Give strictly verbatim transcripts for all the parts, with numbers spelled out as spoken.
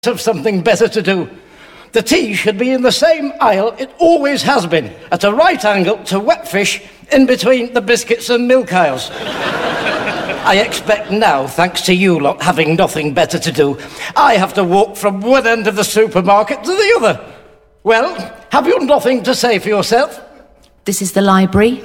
of something better to do. The tea should be in the same aisle it always has been, at a right angle to wet fish in between the biscuits and milk aisles. I expect now, thanks to you lot having nothing better to do, I have to walk from one end of the supermarket to the other. Well, have you nothing to say for yourself? This is the library.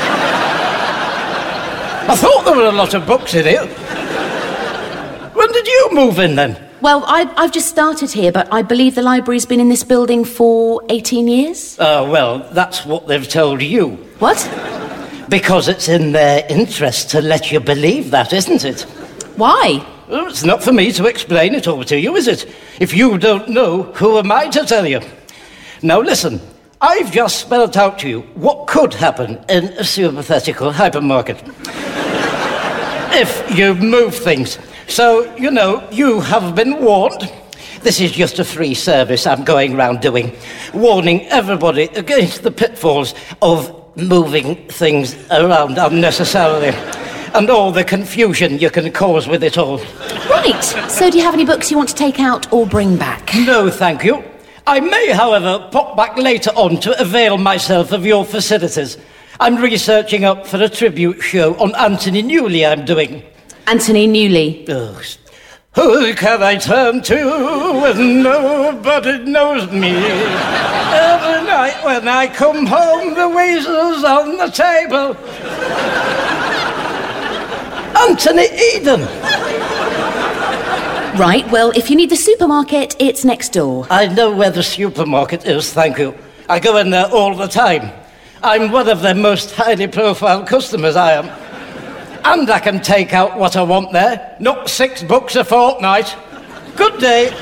I thought there were a lot of books in here. When did you move in then? Well, I, I've just started here, but I believe the library's been in this building for eighteen years. Uh, well, that's what they've told you. What? Because it's in their interest to let you believe that, isn't it? Why? Well, it's not for me to explain it over to you, is it? If you don't know, who am I to tell you? Now listen, I've just spelled out to you what could happen in a hypothetical hypermarket. If you move things. So, you know, you have been warned. This is just a free service I'm going round doing, warning everybody against the pitfalls of moving things around unnecessarily and all the confusion you can cause with it all. Right. So do you have any books you want to take out or bring back? No, thank you. I may, however, pop back later on to avail myself of your facilities. I'm researching up for a tribute show on Anthony Newley I'm doing. Anthony Newley. Oh, who can I turn to when nobody knows me? Every night when I come home, the weasel's on the table. Anthony Eden. Right, well, if you need the supermarket, it's next door. I know where the supermarket is, thank you. I go in there all the time. I'm one of their most highly profile customers, I am. And I can take out what I want there, not six books a fortnight. Good day.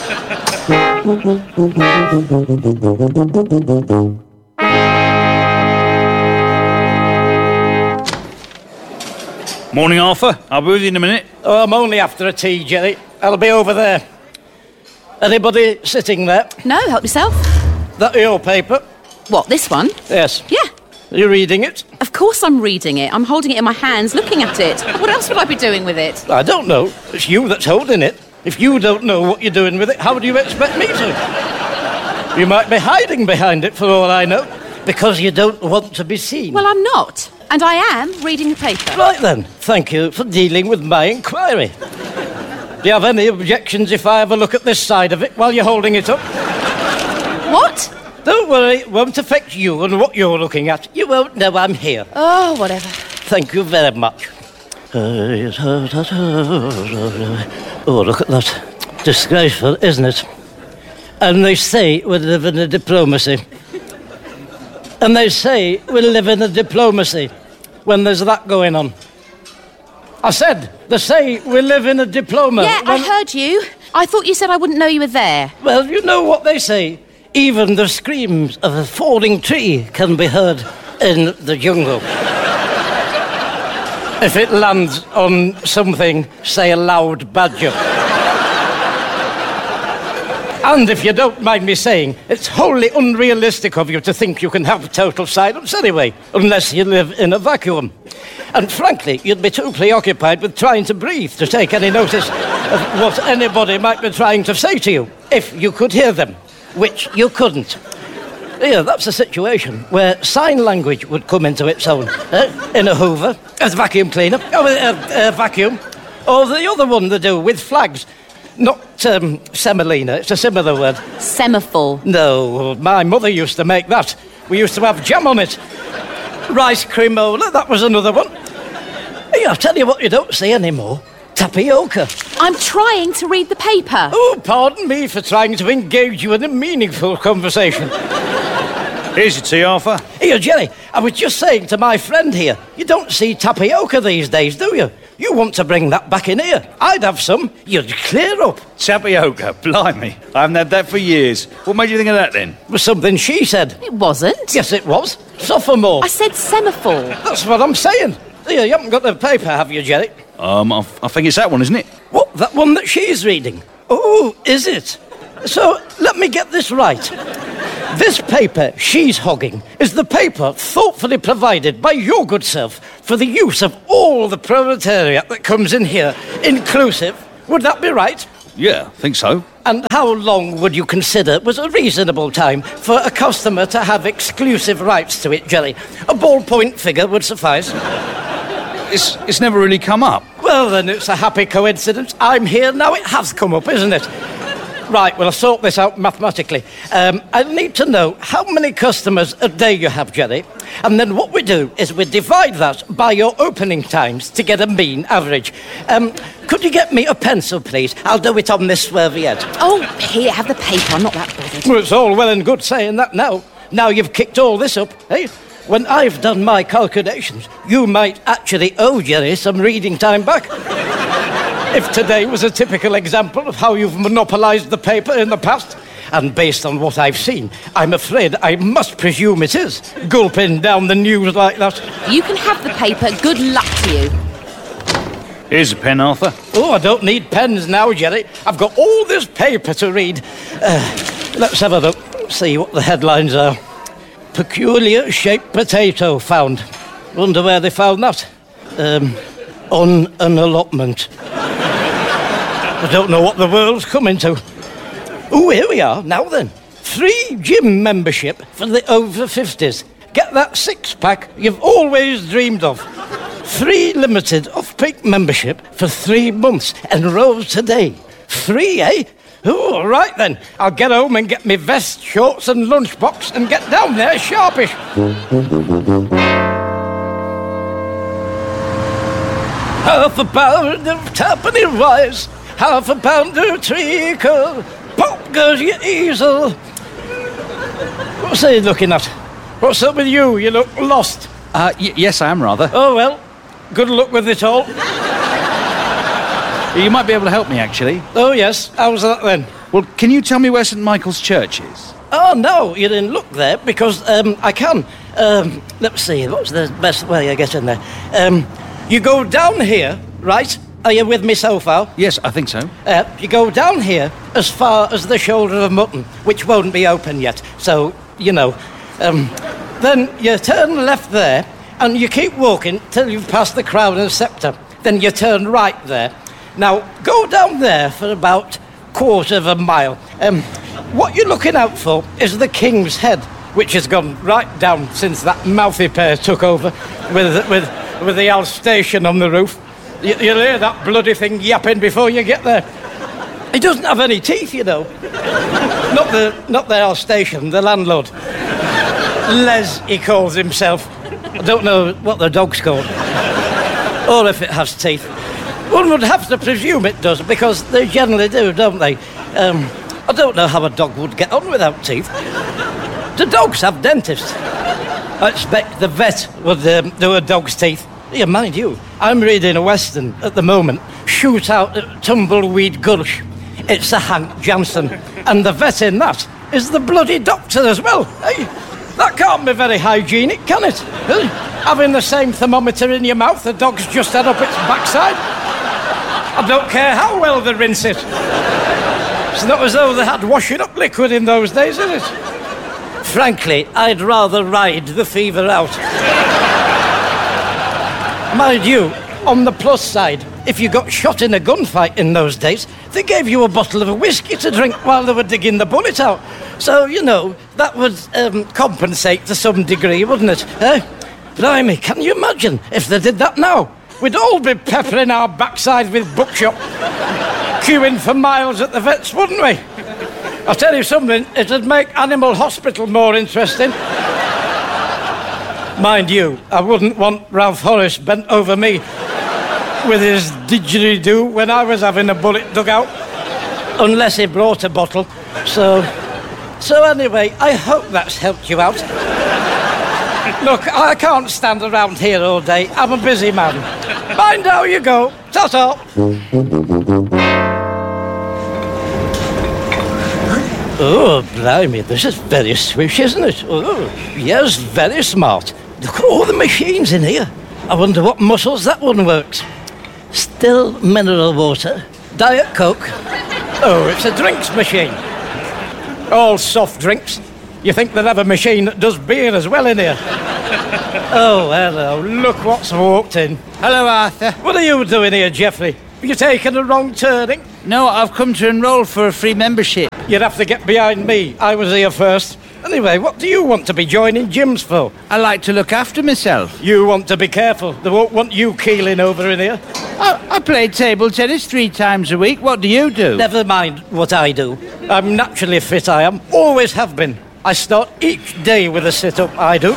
Morning, Arthur. I'll be with you in a minute. Oh, I'm only after a tea, Jerry. I'll be over there. Anybody sitting there? No, help yourself. That your paper? What, this one? Yes. Yeah. Are you reading it? Of course I'm reading it. I'm holding it in my hands, looking at it. What else would I be doing with it? I don't know. It's you that's holding it. If you don't know what you're doing with it, how do you expect me to? You might be hiding behind it for all I know, because you don't want to be seen. Well, I'm not. And I am reading the paper. Right then. Thank you for dealing with my inquiry. Do you have any objections if I have a look at this side of it while you're holding it up? What? Don't worry, it won't affect you and what you're looking at. You won't know I'm here. Oh, whatever. Thank you very much. Oh, look at that. Disgraceful, isn't it? And they say we live in a diplomacy. And they say we live in a diplomacy when there's that going on. I said, they say we live in a diploma. Yeah, when... I heard you. I thought you said I wouldn't know you were there. Well, you know what they say. Even the screams of a falling tree can be heard in the jungle. If it lands on something, say a loud badger. And if you don't mind me saying, it's wholly unrealistic of you to think you can have total silence anyway, unless you live in a vacuum. And frankly, you'd be too preoccupied with trying to breathe to take any notice of what anybody might be trying to say to you, if you could hear them. Which you couldn't. Yeah, that's a situation where sign language would come into its own. Eh? In a hoover, a vacuum cleaner, oh, a, a vacuum. Or the other one they do with flags. Not um, semolina, it's a similar word. Semaphore. No, my mother used to make that. We used to have jam on it. Rice cremola, that was another one. Hey, I'll tell you what you don't see anymore. Tapioca. I'm trying to read the paper. Oh, pardon me for trying to engage you in a meaningful conversation. Here's your tea, Arthur. Here, Jerry, I was just saying to my friend here, you don't see tapioca these days, do you? You want to bring that back in here. I'd have some. You'd clear up. Tapioca, blimey. I haven't had that for years. What made you think of that, then? It was something she said. It wasn't. Yes, it was. Sophomore. I said semaphore. That's what I'm saying. Here, you haven't got the paper, have you, Jerry? Um, I, I think it's that one, isn't it? What, that one that she's reading? Oh, is it? So, let me get this right. This paper she's hogging is the paper thoughtfully provided by your good self for the use of all the proletariat that comes in here, inclusive. Would that be right? Yeah, I think so. And how long would you consider was a reasonable time for a customer to have exclusive rights to it, Jerry? A ballpoint figure would suffice. It's, it's never really come up. Well, then it's a happy coincidence. I'm here now. It has come up, isn't it? Right, well, I'll sort this out mathematically. Um, I need to know how many customers a day you have, Jerry. And then what we do is we divide that by your opening times to get a mean average. Um, could you get me a pencil, please? I'll do it on this serviette. Oh, here, have the paper. I'm not that bothered. Well, it's all well and good saying that now. Now you've kicked all this up, eh? When I've done my calculations, you might actually owe Jerry some reading time back. If today was a typical example of how you've monopolised the paper in the past, and based on what I've seen, I'm afraid I must presume it is, gulping down the news like that. You can have the paper. Good luck to you. Here's a pen, Arthur. Oh, I don't need pens now, Jerry. I've got all this paper to read. Uh, let's have a look, see what the headlines are. Peculiar shaped potato found. Wonder where they found that. Um, on an allotment. I don't know what the world's coming to. Oh, here we are. Now then. Free gym membership for the over fifties. Get that six-pack you've always dreamed of. Free limited off-peak membership for three months. Enroll today. Free, eh? Oh, right then. I'll get home and get me vest, shorts and lunchbox and get down there sharpish. Half a pound of tuppenny rice, half a pound of treacle, pop goes your easel. What's he looking at? What's up with you? You look lost. Uh, y- yes, I am rather. Oh, well, good luck with it all. You might be able to help me, actually. Oh, yes. How's that then? Well, can you tell me where St Michael's Church is? Oh, no, you didn't look there because um, I can. Um, let's see, what's the best way I get in there? Um, you go down here, right? Are you with me so far? Yes, I think so. Uh, you go down here as far as the shoulder of mutton, which won't be open yet, so, you know. Um, then you turn left there, and you keep walking till you've passed the Crown and Sceptre. Then you turn right there. Now, go down there for about quarter of a mile. Um, what you're looking out for is the King's Head, which has gone right down since that mouthy pair took over with with with the Alsatian on the roof. You, you'll hear that bloody thing yapping before you get there. He doesn't have any teeth, you know. Not the not the Alsatian, the landlord. Les, he calls himself. I don't know what the dog's called. Or if it has teeth. One would have to presume it does, because they generally do, don't they? Um, I don't know how a dog would get on without teeth. Do dogs have dentists? I expect the vet would um, do a dog's teeth. Yeah, mind you, I'm reading a Western at the moment, Shoot Out at Tumbleweed Gulch. It's a Hank Jansen, and the vet in that is the bloody doctor as well. Hey, that can't be very hygienic, can it? Hey, having the same thermometer in your mouth the dog's just had up its backside. I don't care how well they rinse it. It's not as though they had washing up liquid in those days, is it? Frankly, I'd rather ride the fever out. Mind you, on the plus side, if you got shot in a gunfight in those days, they gave you a bottle of whiskey to drink while they were digging the bullet out. So, you know, that would um, compensate to some degree, wouldn't it? Eh? Blimey, can you imagine if they did that now? We'd all be peppering our backside with bookshop, queuing for miles at the vets, wouldn't we? I'll tell you something, it'd make Animal Hospital more interesting. Mind you, I wouldn't want Ralph Horace bent over me with his didgeridoo when I was having a bullet dug out, unless he brought a bottle. So, so anyway, I hope that's helped you out. Look, I can't stand around here all day. I'm a busy man. Mind how you go. Ta-ta. Oh, blimey, this is very swish, isn't it? Oh, yes, very smart. Look at all the machines in here. I wonder what muscles that one works. Still mineral water, Diet Coke. Oh, it's a drinks machine. All soft drinks. You think they'd have a machine that does beer as well in here? Oh, hello, look what's walked in. Hello, Arthur. What are you doing here, Geoffrey? Are you taking a wrong turning? No, I've come to enrol for a free membership. You'd have to get behind me. I was here first. Anyway, what do you want to be joining gyms for? I like to look after myself. You want to be careful. They won't want you keeling over in here. I, I play table tennis three times a week. What do you do? Never mind what I do. I'm naturally fit, I am. Always have been. I start each day with a sit-up, I do.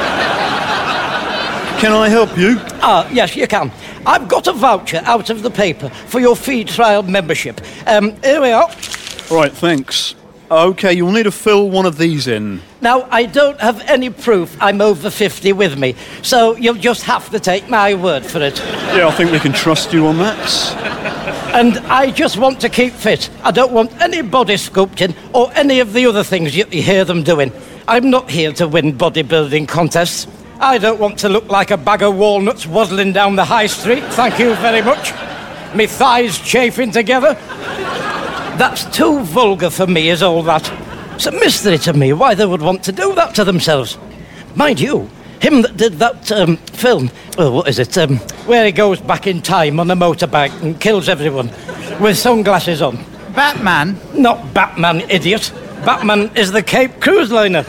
Can I help you? Ah, yes, you can. I've got a voucher out of the paper for your free trial membership. Um, here we are. Right, thanks. OK, you'll need to fill one of these in. Now, I don't have any proof I'm over fifty with me, so you'll just have to take my word for it. Yeah, I think we can trust you on that. And I just want to keep fit. I don't want any body sculpting or any of the other things you hear them doing. I'm not here to win bodybuilding contests. I don't want to look like a bag of walnuts waddling down the high street, thank you very much. Me thighs chafing together. That's too vulgar for me, is all that. It's a mystery to me why they would want to do that to themselves. Mind you, him that did that um, film, oh, what is it, um, where he goes back in time on a motorbike and kills everyone with sunglasses on. Batman? Not Batman, idiot. Batman is the Cape Cruise liner.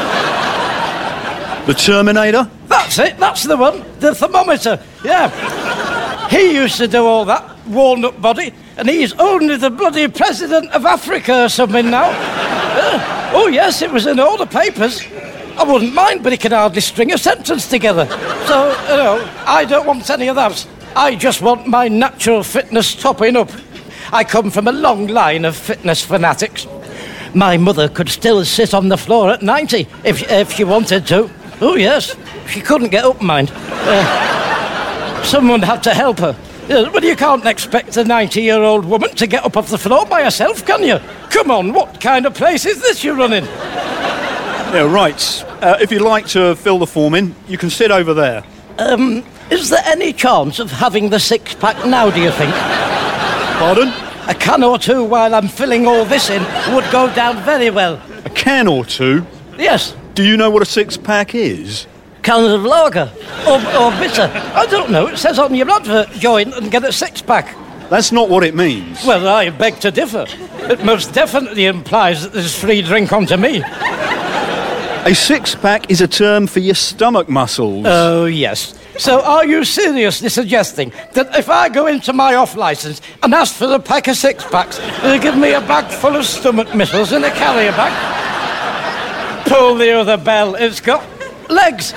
The Terminator? That's it, that's the one. The thermometer, yeah. He used to do all that, walnut body, and he's only the bloody president of Africa or something now. Uh, oh, yes, it was in all the papers. I wouldn't mind, but he can hardly string a sentence together. So, you know, I don't want any of that. I just want my natural fitness topping up. I come from a long line of fitness fanatics. My mother could still sit on the floor at ninety, if, if she wanted to. Oh, yes, she couldn't get up, mind. Uh, someone had to help her. Well, you can't expect a ninety-year-old woman to get up off the floor by herself, can you? Come on, what kind of place is this you're running? Yeah, right. Uh, if you'd like to fill the form in, you can sit over there. Um, is there any chance of having the six-pack now, do you think? Pardon? A can or two while I'm filling all this in would go down very well. A can or two? Yes. Do you know what a six-pack is? Cans of lager or, or bitter. I don't know. It says on your advert, join and get a six-pack. That's not what it means. Well, I beg to differ. It most definitely implies that there's free drink onto me. A six-pack is a term for your stomach muscles. Oh, yes. So are you seriously suggesting that if I go into my off-licence and ask for a pack of six-packs, they'll give me a bag full of stomach missiles in a carrier bag? Pull the other bell. It's got legs.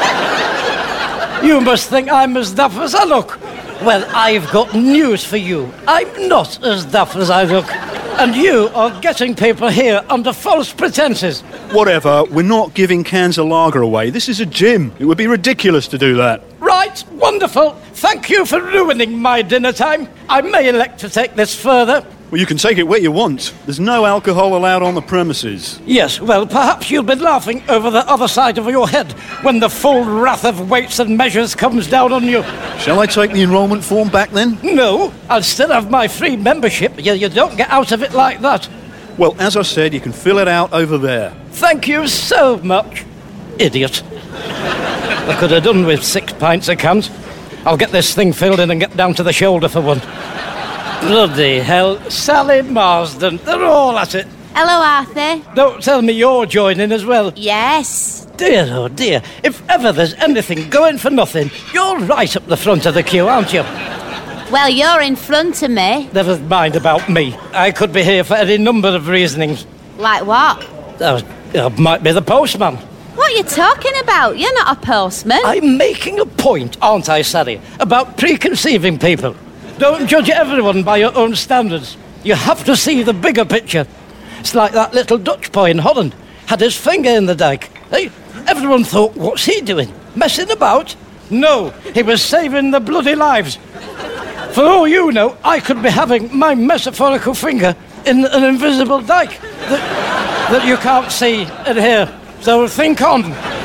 You must think I'm as daft as I look. Well, I've got news for you. I'm not as daft as I look. And you are getting people here under false pretences. Whatever, we're not giving cans of lager away. This is a gym. It would be ridiculous to do that. Right, wonderful. Thank you for ruining my dinner time. I may elect to take this further. Well, you can take it where you want. There's no alcohol allowed on the premises. Yes, well, perhaps you'll be laughing over the other side of your head when the full wrath of weights and measures comes down on you. Shall I take the enrolment form back then? No, I'll still have my free membership. You, you don't get out of it like that. Well, as I said, you can fill it out over there. Thank you so much, idiot. I could have done with six pints of cans. I'll get this thing filled in and get down to the shoulder for one. Bloody hell, Sally Marsden, they're all at it. Hello, Arthur. Don't tell me you're joining as well. Yes. Dear, oh dear, if ever there's anything going for nothing, you're right up the front of the queue, aren't you? Well, you're in front of me. Never mind about me. I could be here for any number of reasonings. Like what? Uh, I might be the postman. What are you talking about? You're not a postman. I'm making a point, aren't I, Sally, about preconceiving people. Don't judge everyone by your own standards. You have to see the bigger picture. It's like that little Dutch boy in Holland. Had his finger in the dike. Hey, everyone thought, what's he doing? Messing about? No, he was saving the bloody lives. For all you know, I could be having my metaphorical finger in an invisible dike that, that you can't see and hear. So think on.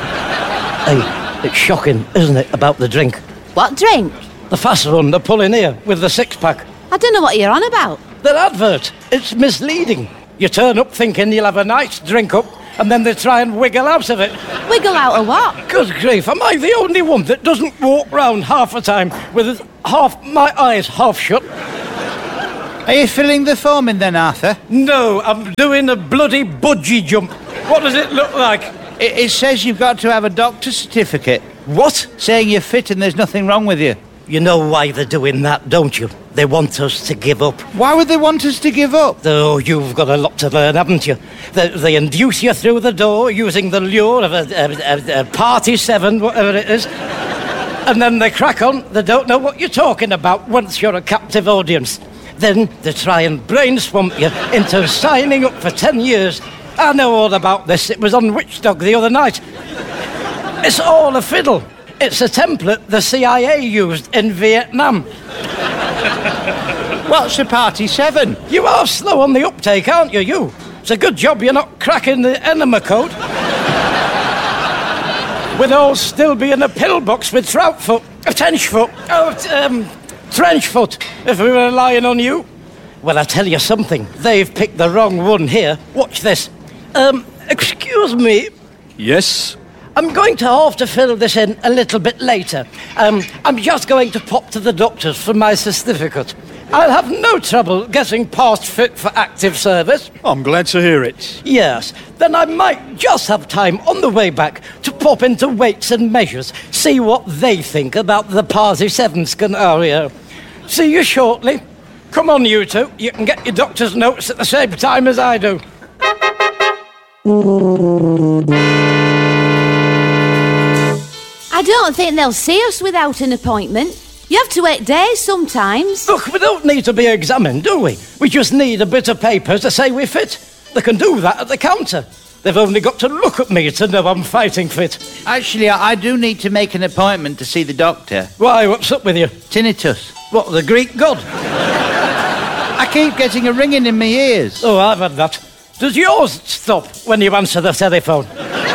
Hey, it's shocking, isn't it, about the drink? What drink? The fast one they're pulling here with the six-pack. I don't know what you're on about. Their advert. It's misleading. You turn up thinking you'll have a nice drink up, and then they try and wiggle out of it. Wiggle out of what? Good grief, am I the only one that doesn't walk round half the time with half my eyes half shut? Are you filling the form in then, Arthur? No, I'm doing a bloody budgie jump. What does it look like? It, it says you've got to have a doctor's certificate. What? Saying you're fit and there's nothing wrong with you. You know why they're doing that, don't you? They want us to give up. Why would they want us to give up? Oh, you've got a lot to learn, haven't you? They, they induce you through the door using the lure of a, a, a, a party seven, whatever it is. And then they crack on. They don't know what you're talking about once you're a captive audience. Then they try and brain swamp you into signing up for ten years. I know all about this. It was on Witch Dog the other night. It's all a fiddle. It's a template the C I A used in Vietnam. What's a party seven? You are slow on the uptake, aren't you, you? It's a good job you're not cracking the enema code. We'd all still be in a pillbox with trout foot, a tench foot, oh, um, trench foot, if we were relying on you. Well, I tell you something. They've picked the wrong one here. Watch this. Um, excuse me. Yes? I'm going to have to fill this in a little bit later. Um, I'm just going to pop to the doctor's for my certificate. I'll have no trouble getting past fit for active service. I'm glad to hear it. Yes, then I might just have time on the way back to pop into Weights and Measures, see what they think about the Party seven scenario. See you shortly. Come on, you two. You can get your doctor's notes at the same time as I do. I don't think they'll see us without an appointment. You have to wait days sometimes. Look, we don't need to be examined, do we? We just need a bit of paper to say we're fit. They can do that at the counter. They've only got to look at me to know I'm fighting fit. Actually, I, I do need to make an appointment to see the doctor. Why, what's up with you? Tinnitus. What, the Greek god? I keep getting a ringing in my ears. Oh, I've had that. Does yours stop when you answer the telephone?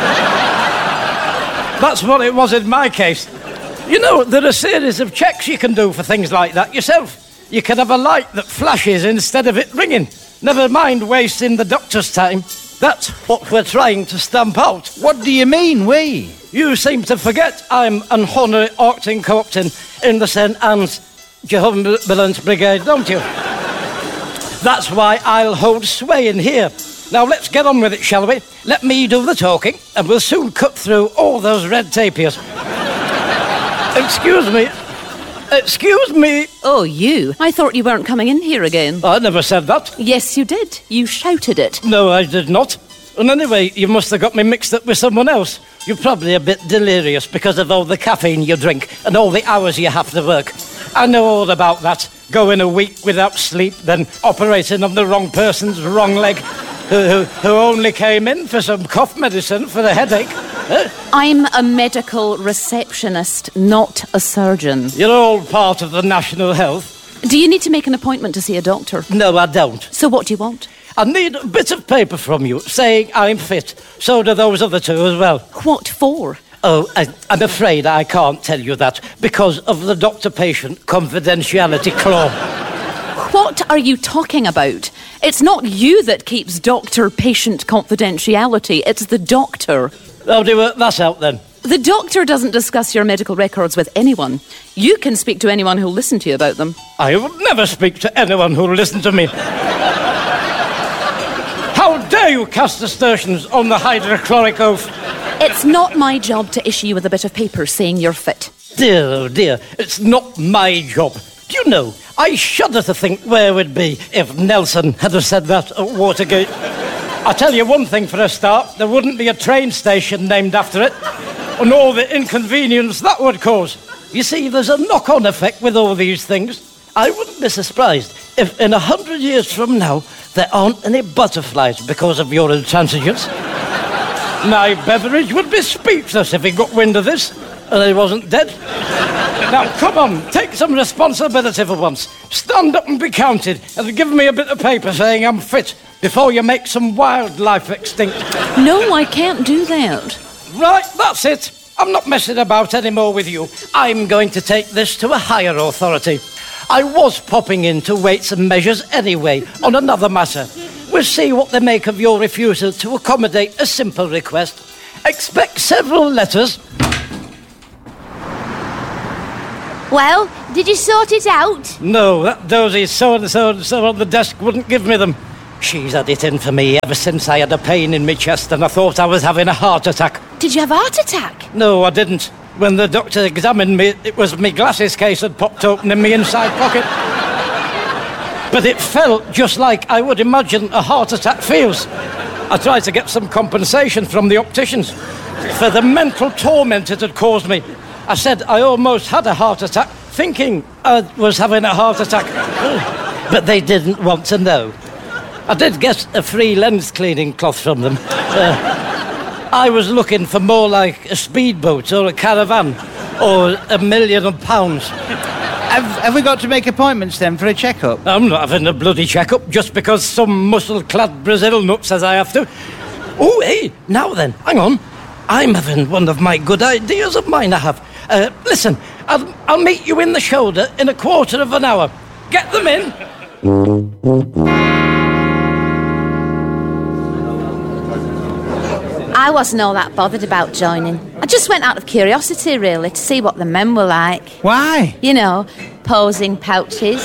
That's what it was in my case. You know, there are a series of checks you can do for things like that yourself. You can have a light that flashes instead of it ringing. Never mind wasting the doctor's time. That's what we're trying to stamp out. What do you mean, we? You seem to forget I'm an honorary acting captain in the Saint Anne's Jehovah's Brigade, don't you? That's why I'll hold sway in here. Now, let's get on with it, shall we? Let me do the talking, and we'll soon cut through all those red tapiers. Excuse me. Excuse me. Oh, you. I thought you weren't coming in here again. I never said that. Yes, you did. You shouted it. No, I did not. And anyway, you must have got me mixed up with someone else. You're probably a bit delirious because of all the caffeine you drink and all the hours you have to work. I know all about that. Going a week without sleep, then operating on the wrong person's wrong leg, who, who, who only came in for some cough medicine for the headache. Huh? I'm a medical receptionist, not a surgeon. You're all part of the National Health. Do you need to make an appointment to see a doctor? No, I don't. So what do you want? I need a bit of paper from you saying I'm fit. So do those other two as well. What for? Oh, I, I'm afraid I can't tell you that because of the doctor-patient confidentiality clause. What are you talking about? It's not you that keeps doctor-patient confidentiality. It's the doctor. How do you work that out, then? The doctor doesn't discuss your medical records with anyone. You can speak to anyone who'll listen to you about them. I would never speak to anyone who'll listen to me. How dare you cast aspersions on the hydrochloric oath? It's not my job to issue you with a bit of paper saying you're fit. Dear, oh dear, it's not my job. Do you know, I shudder to think where we'd be if Nelson had have said that at Watergate. I'll tell you one thing for a start, there wouldn't be a train station named after it, and all the inconvenience that would cause. You see, there's a knock-on effect with all these things. I wouldn't be surprised if in a hundred years from now there aren't any butterflies because of your intransigence. My beverage would be speechless if he got wind of this and he wasn't dead. Now, come on, take some responsibility for once. Stand up and be counted and give me a bit of paper saying I'm fit before you make some wildlife extinct. No, I can't do that. Right, that's it. I'm not messing about anymore with you. I'm going to take this to a higher authority. I was popping in to Weights and Measures anyway on another matter. We'll see what they make of your refusal to accommodate a simple request. Expect several letters. Well, did you sort it out? No, that dozy so-and-so and so on the desk wouldn't give me them. She's had it in for me ever since I had a pain in my chest and I thought I was having a heart attack. Did you have a heart attack? No, I didn't. When the doctor examined me, it was my glasses case had popped open in my inside pocket. But it felt just like I would imagine a heart attack feels. I tried to get some compensation from the opticians for the mental torment it had caused me. I said I almost had a heart attack, thinking I was having a heart attack. But they didn't want to know. I did get a free lens cleaning cloth from them. Uh, I was looking for more like a speedboat or a caravan or a million of pounds. Have, have we got to make appointments then for a checkup? I'm not having a bloody checkup just because some muscle-clad Brazil nut says I have to. Oh, hey, now then, hang on. I'm having one of my good ideas of mine I have. Uh, listen, I'll, I'll meet you in the shoulder in a quarter of an hour. Get them in. I wasn't all that bothered about joining. I just went out of curiosity, really, to see what the men were like. Why? You know, posing pouches.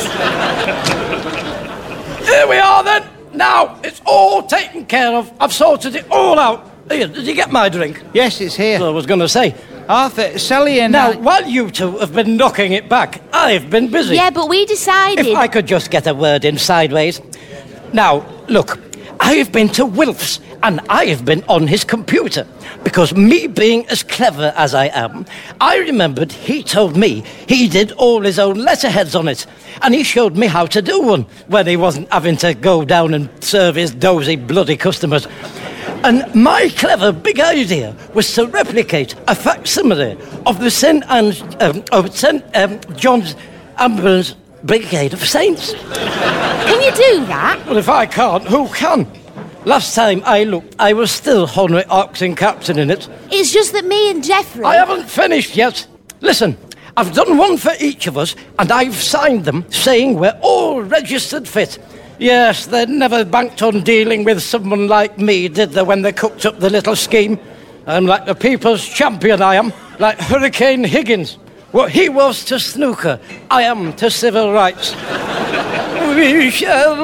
Here we are then. Now, it's all taken care of. I've sorted it all out. Here, did you get my drink? Yes, it's here. I was going to say. Arthur, Sally and Now, I... while you two have been knocking it back, I've been busy. Yeah, but we decided... If I could just get a word in sideways. Now, look, I've been to Wilf's and I've been on his computer because me being as clever as I am, I remembered he told me he did all his own letterheads on it and he showed me how to do one when he wasn't having to go down and serve his dozy bloody customers. And my clever big idea was to replicate a facsimile of the Saint Anne's, um, of Saint Um, John's Ambulance Brigade of Saints. Can you do that? Well, if I can't, who can? Last time I looked, I was still Honry Oxen Captain in it. It's just that me and Jeffrey... I haven't finished yet. Listen, I've done one for each of us, and I've signed them saying we're all registered fit. Yes, they never banked on dealing with someone like me, did they, when they cooked up the little scheme? I'm like the people's champion, I am. Like Hurricane Higgins. What he was to snooker, I am to civil rights. We shall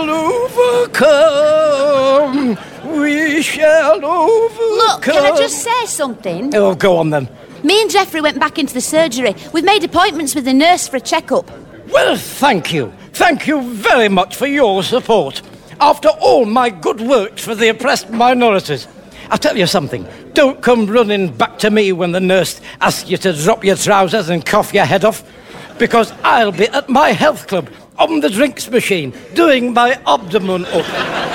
overcome. We shall overcome. Look, can I just say something? Oh, go on then. Me and Jeffrey went back into the surgery. We've made appointments with the nurse for a checkup. Well, thank you. Thank you very much for your support. After all my good work for the oppressed minorities. I'll tell you something. Don't come running back to me when the nurse asks you to drop your trousers and cough your head off. Because I'll be at my health club on the drinks machine doing my abdomen up.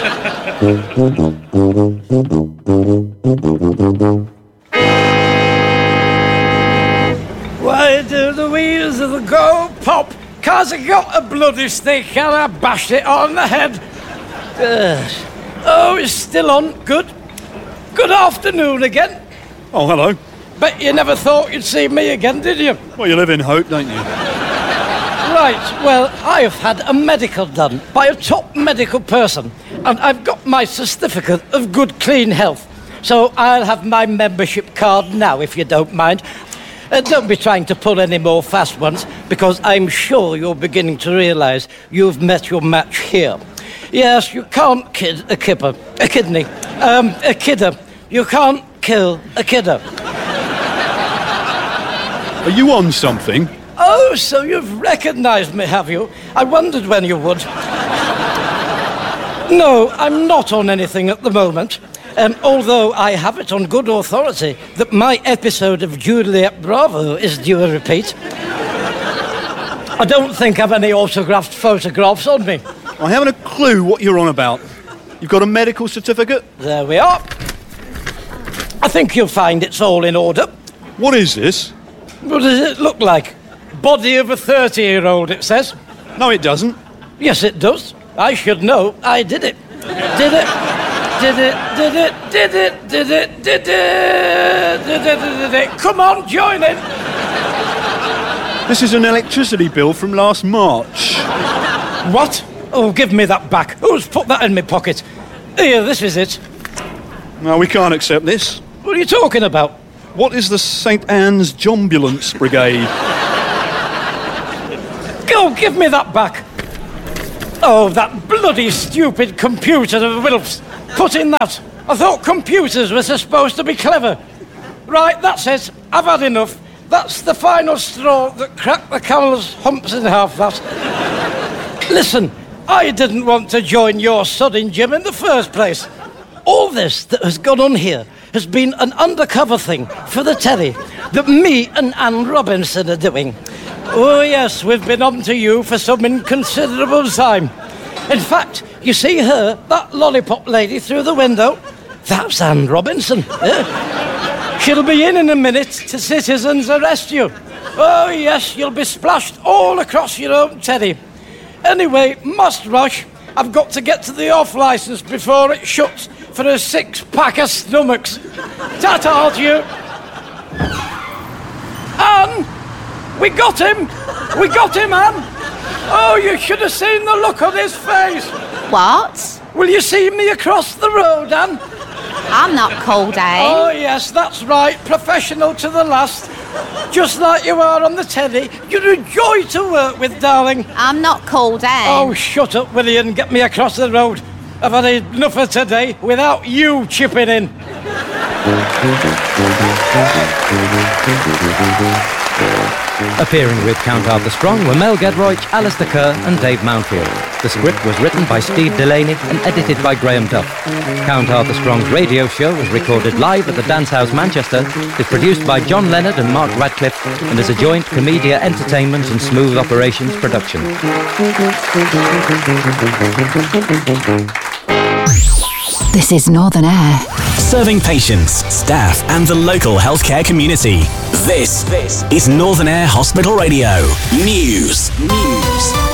Why do the wheels of the go pop? 'Cause I got a bloody stick and I bashed it on the head. Uh, oh, it's still on. Good. Good afternoon again. Oh, hello. Bet you never thought you'd see me again, did you? Well, you live in hope, don't you? Right, well, I've had a medical done by a top medical person, and I've got my certificate of good, clean health. So I'll have my membership card now, if you don't mind. Uh, don't be trying to pull any more fast ones, because I'm sure you're beginning to realise you've met your match here. Yes, you can't kid a kipper, a kidney, um, a kidder. You can't kill a kidder. Are you on something? Oh, so you've recognised me, have you? I wondered when you would. No, I'm not on anything at the moment. Um, although I have it on good authority that my episode of Juliet Bravo is due a repeat. I don't think I've any autographed photographs on me. I haven't a clue what you're on about. You've got a medical certificate? There we are. I think you'll find it's all in order. What is this? What does it look like? Body of a thirty-year-old, it says. No, it doesn't. Yes, it does. I should know. I did it. Did it. Did it. Did it. Did it. Did it. Did it. Did it. Did it. Come on, join in. This is an electricity bill from last March. What? Oh, give me that back. Who's put that in my pocket? Here, this is it. No, we can't accept this. What are you talking about? What is the Saint Anne's Jombulance Brigade? Go, give me that back. Oh, that bloody stupid computer of Wilf's. Put in that. I thought computers were supposed to be clever. Right, that's it. I've had enough. That's the final straw that cracked the camel's humps in half, that. Listen, I didn't want to join your sodding Jim in the first place. All this that has gone on here has been an undercover thing for the telly that me and Anne Robinson are doing. Oh, yes, we've been on to you for some inconsiderable time. In fact, you see her, that lollipop lady through the window? That's Anne Robinson. Eh? She'll be in in a minute to citizens arrest you. Oh, yes, you'll be splashed all across your own teddy. Anyway, must rush. I've got to get to the off-licence before it shuts for a six-pack of stomachs. Ta-ta to you. Anne! We got him! We got him, Anne! Oh, you should have seen the look on his face! What? Will you see me across the road, Anne? I'm not cold, eh? Oh, yes, that's right. Professional to the last. Just like you are on the telly. You're a joy to work with, darling. I'm not cold, eh? Oh, shut up, will you, and get me across the road. I've had enough of today without you chipping in. Appearing with Count Arthur Strong were Mel Gedroych, Alistair Kerr and Dave Mountfield. The script was written by Steve Delaney and edited by Graham Duff. Count Arthur Strong's radio show was recorded live at the Dance House Manchester, is produced by John Leonard and Mark Radcliffe, and is a joint Comedia Entertainment and Smooth Operations production. This is Northern Air. Serving patients, staff and the local healthcare community. This, this is Northern Air Hospital Radio. News. News.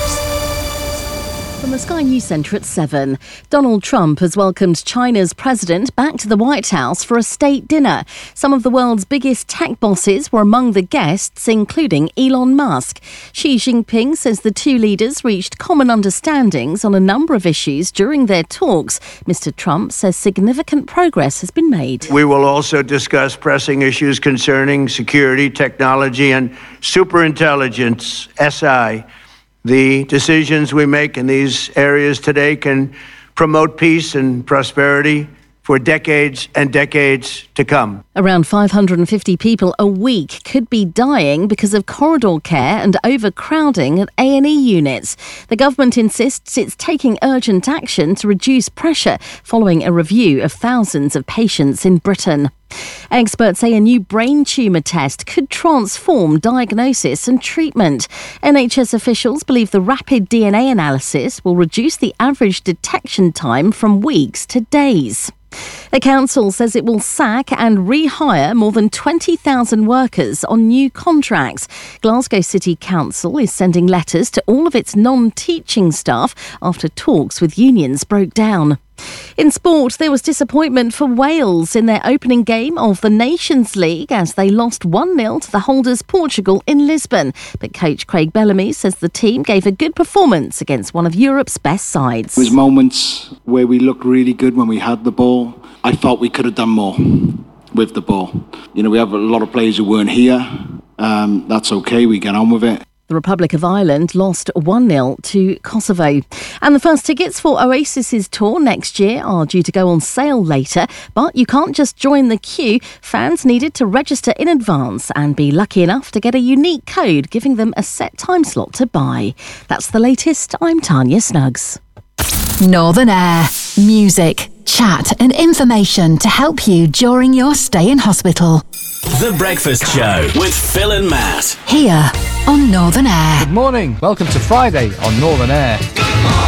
From the Sky News Centre at seven, Donald Trump has welcomed China's president back to the White House for a state dinner. Some of the world's biggest tech bosses were among the guests, including Elon Musk. Xi Jinping says the two leaders reached common understandings on a number of issues during their talks. Mister Trump says significant progress has been made. We will also discuss pressing issues concerning security, technology, and superintelligence, S I. The decisions we make in these areas today can promote peace and prosperity for decades and decades to come. Around five hundred fifty people a week could be dying because of corridor care and overcrowding at A and E units. The government insists it's taking urgent action to reduce pressure following a review of thousands of patients in Britain. Experts say a new brain tumour test could transform diagnosis and treatment. N H S officials believe the rapid D N A analysis will reduce the average detection time from weeks to days. The council says it will sack and rehire more than twenty thousand workers on new contracts. Glasgow City Council is sending letters to all of its non-teaching staff after talks with unions broke down. In sport, there was disappointment for Wales in their opening game of the Nations League as they lost one nil to the holders Portugal in Lisbon. But coach Craig Bellamy says the team gave a good performance against one of Europe's best sides. There was moments where we looked really good when we had the ball. I thought we could have done more with the ball. You know, we have a lot of players who weren't here. Um, that's okay, we get on with it. The Republic of Ireland lost one nil to Kosovo. And the first tickets for Oasis's tour next year are due to go on sale later. But you can't just join the queue. Fans needed to register in advance and be lucky enough to get a unique code giving them a set time slot to buy. That's the latest. I'm Tanya Snuggs. Northern Air. Music, chat and information to help you during your stay in hospital. The Breakfast Show with Phil and Matt. Here on Northern Air. Good morning. Welcome to Friday on Northern Air.